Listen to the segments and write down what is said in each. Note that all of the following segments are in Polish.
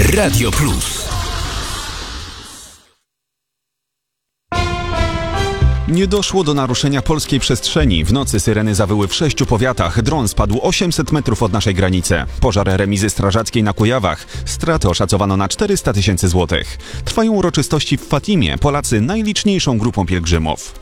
Radio Plus. Nie doszło do naruszenia polskiej przestrzeni. W nocy syreny zawyły w 6 powiatach. Dron spadł 800 metrów od naszej granicy. Pożar remizy strażackiej na Kujawach. Straty oszacowano na 400 000 złotych. Trwają uroczystości w Fatimie. Polacy najliczniejszą grupą pielgrzymów.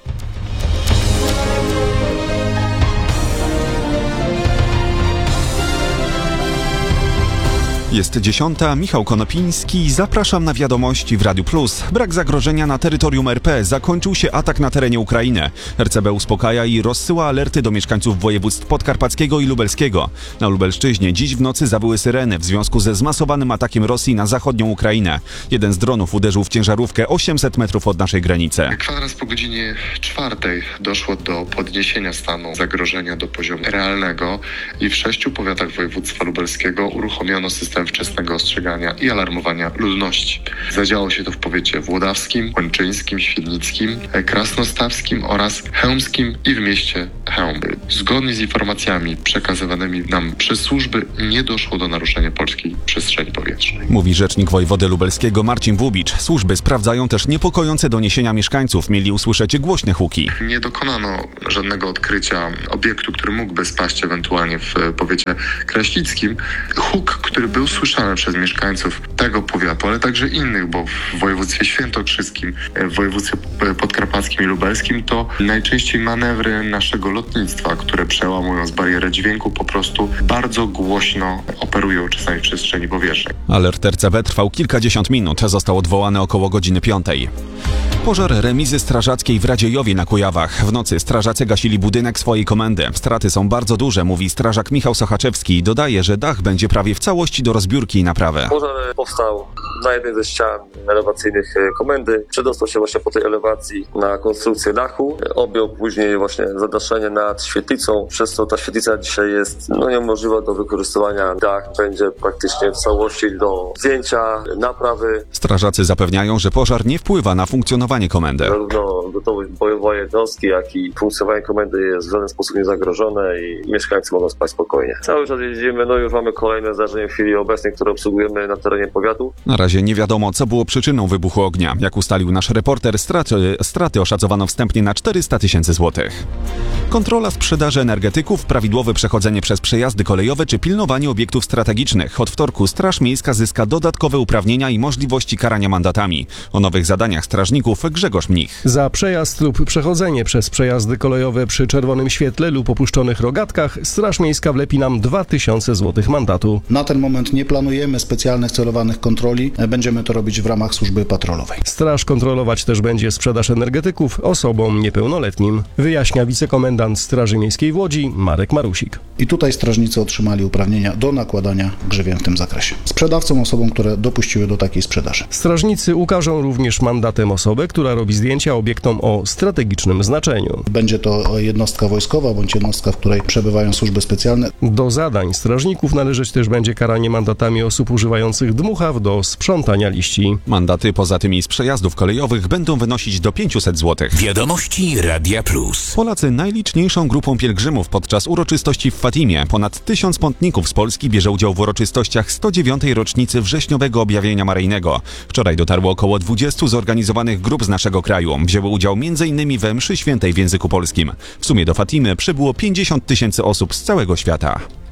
Jest 10. Michał Konopiński. Zapraszam na wiadomości w Radiu Plus. Brak zagrożenia na terytorium RP. Zakończył się atak na terenie Ukrainy. RCB uspokaja i rozsyła alerty do mieszkańców województw podkarpackiego i lubelskiego. Na Lubelszczyźnie dziś w nocy zawyły syreny w związku ze zmasowanym atakiem Rosji na zachodnią Ukrainę. Jeden z dronów uderzył w ciężarówkę 800 metrów od naszej granicy. Kwadrans po godzinie 4 doszło do podniesienia stanu zagrożenia do poziomu realnego i w 6 powiatach województwa lubelskiego uruchomiono system wczesnego ostrzegania i alarmowania ludności. Zadziało się to w powiecie włodawskim, łęczyńskim, świdnickim, krasnostawskim oraz chełmskim i w mieście Chełm. Zgodnie z informacjami przekazywanymi nam przez służby nie doszło do naruszenia polskiej przestrzeni powietrznej. Mówi rzecznik wojewody lubelskiego Marcin Włubicz. Służby sprawdzają też niepokojące doniesienia mieszkańców. Mieli usłyszeć głośne huki. Nie dokonano żadnego odkrycia obiektu, który mógłby spaść ewentualnie w powiecie kraśnickim. Huk, który był słyszany przez mieszkańców tego powiatu, ale także innych, bo w województwie świętokrzyskim, w województwie podkarpackim i lubelskim to najczęściej manewry naszego lotnictwa, które przełamując barierę dźwięku po prostu bardzo głośno operują czasami w przestrzeni powietrznej. Alert RCB trwał kilkadziesiąt minut. Został odwołany około godziny 5. Pożar remizy strażackiej w Radziejowie na Kujawach. W nocy strażacy gasili budynek swojej komendy. Straty są bardzo duże, mówi strażak Michał Sochaczewski. Dodaje, że dach będzie prawie w całości do rozbiórki i naprawy. Pożar powstał na jednej ze ścian elewacyjnych komendy. Przedostał się właśnie po tej elewacji na konstrukcję dachu. Objął później właśnie zadaszenie nad świetlicą, przez co ta świetlica dzisiaj jest niemożliwa do wykorzystywania. Dach będzie praktycznie w całości do zdjęcia, naprawy. Strażacy zapewniają, że pożar nie wpływa na funkcjonowanie komendy. Zarówno gotowość bojowa jednostki, jak i funkcjonowanie komendy jest w żaden sposób niezagrożone i mieszkańcy mogą spać spokojnie. Cały czas jeździmy, już mamy kolejne zdarzenie w chwili obecnej, które obsługujemy na terenie powiatu. Na razie nie wiadomo, co było przyczyną wybuchu ognia. Jak ustalił nasz reporter, straty oszacowano wstępnie na 400 000 złotych. Kontrola sprzedaży energetyków, prawidłowe przechodzenie przez przejazdy kolejowe czy pilnowanie obiektów strategicznych. Od wtorku Straż Miejska zyska dodatkowe uprawnienia i możliwości karania mandatami. O nowych zadaniach strażników Grzegorz Mnich. Za przejazd lub przechodzenie przez przejazdy kolejowe przy czerwonym świetle lub opuszczonych rogatkach Straż Miejska wlepi nam 2000 zł mandatu. Na ten moment nie planujemy specjalnych celowanych kontroli. Będziemy to robić w ramach służby patrolowej. Straż kontrolować też będzie sprzedaż energetyków osobom niepełnoletnim, wyjaśnia wicekomendant Straży Miejskiej w Łodzi Marek Marusik. I tutaj strażnicy otrzymali uprawnienia do nakładania grzywien w tym zakresie. Sprzedawcom, osobom, które dopuściły do takiej sprzedaży. Strażnicy ukażą również mandatem osobę, która robi zdjęcia obiektom o strategicznym znaczeniu. Będzie to jednostka wojskowa bądź jednostka, w której przebywają służby specjalne. Do zadań strażników należeć też będzie karanie mandatami osób używających dmuchaw do sprzątania liści. Mandaty poza tymi z przejazdów kolejowych będą wynosić do 500 zł. Wiadomości Radia Plus. Polacy najliczniejszą grupą pielgrzymów podczas uroczystości w Fatimie. Ponad 1000 pątników z Polski bierze udział w uroczystościach 109. rocznicy wrześniowego objawienia maryjnego. Wczoraj dotarło około 20 zorganizowanych grup z naszego kraju. Wzięły udział m.in. we mszy świętej w języku polskim. W sumie do Fatimy przybyło 50 000 osób z całego świata.